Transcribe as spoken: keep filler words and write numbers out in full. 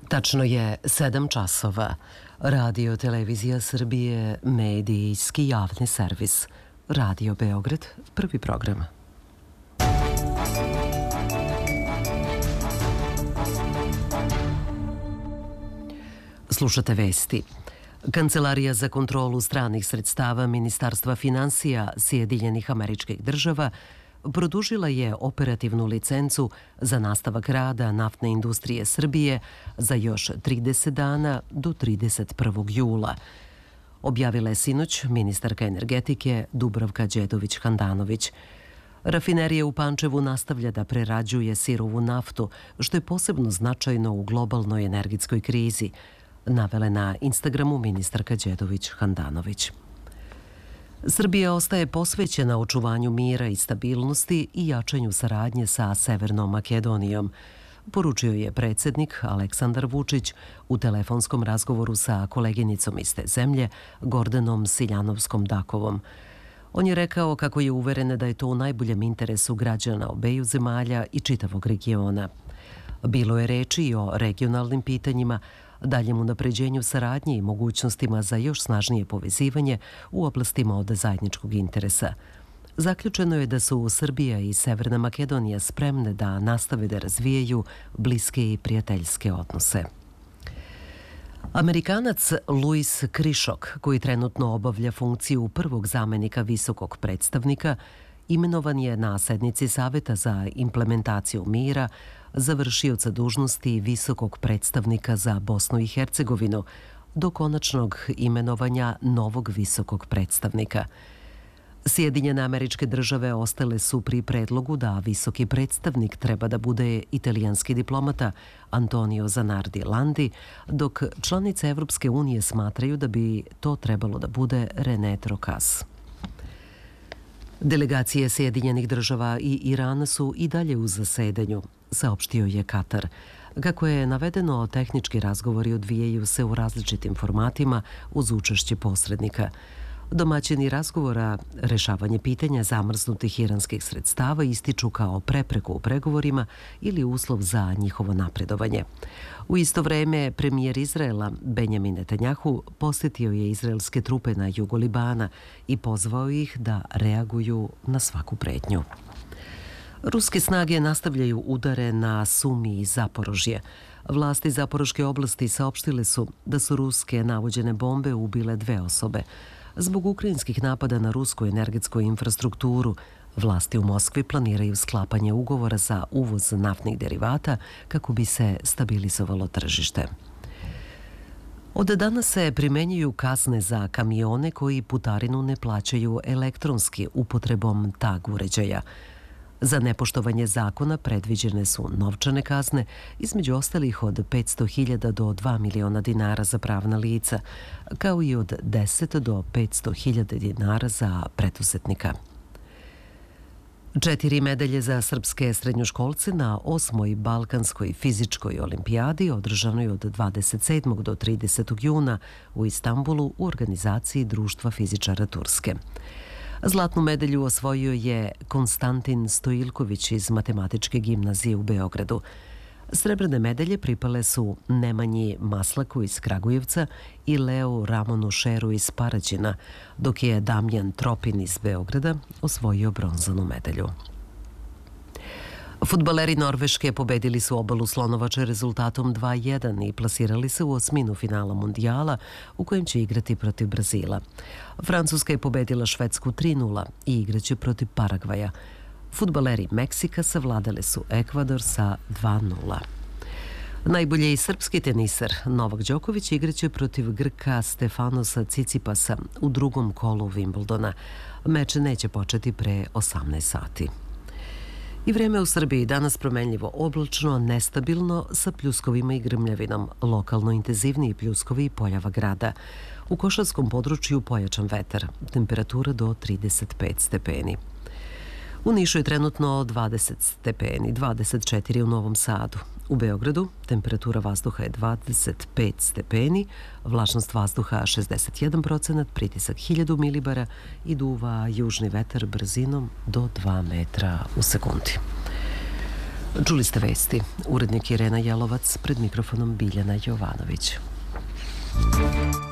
Tačno je sedam časova. Radio Televizija Srbije, medijski javni servis. Radio Beograd, prvi program. Slušate vesti. Kancelarija za kontrolu stranih sredstava Ministarstva finansija Sjedinjenih Američkih Država produžila je operativnu licencu za nastavak rada naftne industrije Srbije za još trideset dana do trideset prvog jula. Objavila je sinoć ministarka energetike Dubravka Đedović-Handanović. Rafinerija u Pančevu nastavlja da prerađuje sirovu naftu, što je posebno značajno u globalnoj energetskoj krizi, navela je na Instagramu ministarka Đedović-Handanović. Srbija ostaje posvećena očuvanju mira i stabilnosti i jačanju saradnje sa Severnom Makedonijom, poručio je predsjednik Aleksandar Vučić u telefonskom razgovoru sa koleginicom iz te zemlje, Gordanom Siljanovskom-Dakovom. On je rekao kako je uveren da je to u najboljem interesu građana obeju zemalja i čitavog regiona. Bilo je reči i o regionalnim pitanjima, daljem unapređenju saradnje i mogućnostima za još snažnije povezivanje u oblastima od zajedničkog interesa. Zaključeno je da su Srbija i Severna Makedonija spremne da nastave da razvijaju bliske i prijateljske odnose. Amerikanac Louis Krišok, koji trenutno obavlja funkciju prvog zamenika visokog predstavnika, imenovan je na sednici Saveta za implementaciju mira za vršioca dužnosti visokog predstavnika za Bosnu i Hercegovinu do konačnog imenovanja novog visokog predstavnika. Sjedinjene Američke Države ostale su pri predlogu da visoki predstavnik treba da bude italijanski diplomata Antonio Zanardi Landi, dok članice Evropske unije smatraju da bi to trebalo da bude René Trocas. Delegacije Sjedinjenih Država i Irana su i dalje u zasedanju, saopštio je Katar. Kako je navedeno, tehnički razgovori odvijaju se u različitim formatima uz učešće posrednika. Domaćini razgovora, rešavanje pitanja zamrznutih iranskih sredstava ističu kao prepreku u pregovorima ili uslov za njihovo napredovanje. U isto vreme, premijer Izraela Benjamin Netanjahu posjetio je izraelske trupe na jugu Libana i pozvao ih da reaguju na svaku pretnju. Ruske snage nastavljaju udare na Sumi i Zaporožje. Vlasti Zaporoške oblasti saopštile su da su ruske navođene bombe ubile dve osobe. Zbog ukrajinskih napada na rusku energetsku infrastrukturu, vlasti u Moskvi planiraju sklapanje ugovora za uvoz naftnih derivata kako bi se stabilizovalo tržište. Od danas se primenjuju kazne za kamione koji putarinu ne plaćaju elektronski upotrebom tag uređaja. Za nepoštovanje zakona predviđene su novčane kazne, između ostalih od petsto hiljada do dva miliona dinara za pravna lica, kao i od deset do petsto hiljada dinara za preduzetnika. Četiri medalje za srpske srednjoškolce na osmoj Balkanskoj fizičkoj olimpijadi održanoj od dvadeset sedmog do tridesetog juna u Istanbulu u organizaciji Društva fizičara Turske. Zlatnu medalju osvojio je Konstantin Stojilković iz Matematičke gimnazije u Beogradu. Srebrne medalje pripale su Nemanji Maslaku iz Kragujevca i Leo Ramonu Šeru iz Paraćina, dok je Damjan Tropin iz Beograda osvojio bronzanu medalju. Fudbaleri Norveške pobedili su obalu Slonovače rezultatom dva jedan i plasirali se u osminu finala mundijala u kojem će igrati protiv Brazila. Francuska je pobedila Švedsku tri nula i igraće protiv Paragvaja. Fudbaleri Meksika savladali su Ekvador sa dva nula. Najbolji srpski teniser Novak Đoković igraće protiv Grka Stefanosa Cicipasa u drugom kolu Wimbledona. Meč neće početi pre osamnaest sati. I vreme u Srbiji danas promenljivo oblačno, nestabilno, sa pljuskovima i grmljavinom, lokalno intenzivniji pljuskovi i pojava grada. U Košarskom području pojačan vetar, temperatura do trideset pet stepeni. U Nišu je trenutno dvadeset stepeni, dvadeset četiri u Novom Sadu. U Beogradu temperatura vazduha je dvadeset pet stepeni, vlažnost vazduha šezdeset jedan procenat, pritisak hiljadu milibara i duva južni vetar brzinom do dva metra u sekundi. Čuli ste vesti. Urednik Irena Jelovac, pred mikrofonom Biljana Jovanović.